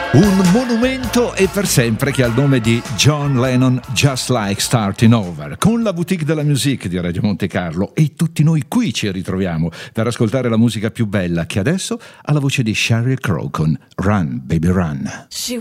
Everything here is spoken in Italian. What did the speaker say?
Un monumento e per sempre che ha il nome di John Lennon, Just Like Starting Over, con la boutique della musique di Radio Monte Carlo, e tutti noi qui ci ritroviamo per ascoltare la musica più bella, che adesso ha la voce di Sheryl Crow con Run Baby Run.